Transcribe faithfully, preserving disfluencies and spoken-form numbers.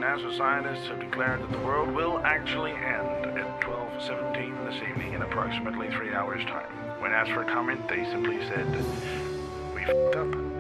NASA scientists have declared that the world will actually end at twelve seventeen this evening in approximately three hours' time. When asked for comment, they simply said, "We f***ed up."